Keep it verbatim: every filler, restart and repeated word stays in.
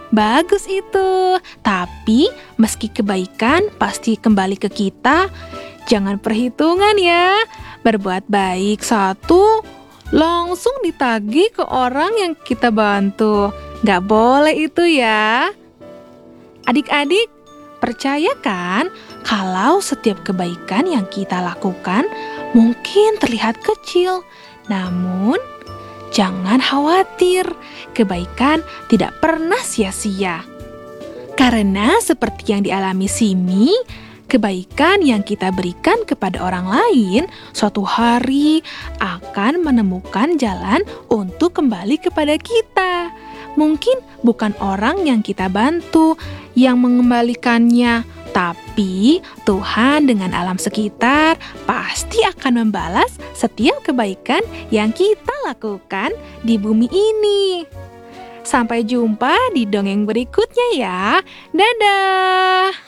Bagus itu. Tapi meski kebaikan pasti kembali ke kita, jangan perhitungan ya. Berbuat baik satu, langsung ditagih ke orang yang kita bantu. Gak boleh itu ya. Adik-adik, percaya kan kalau setiap kebaikan yang kita lakukan mungkin terlihat kecil, namun jangan khawatir, kebaikan tidak pernah sia-sia. Karena seperti yang dialami Simi, kebaikan yang kita berikan kepada orang lain suatu hari akan menemukan jalan untuk kembali kepada kita. Mungkin bukan orang yang kita bantu yang mengembalikannya, tapi Tuhan dengan alam sekitar pasti akan membalas setiap kebaikan yang kita lakukan di bumi ini. Sampai jumpa di dongeng berikutnya ya. Dadah!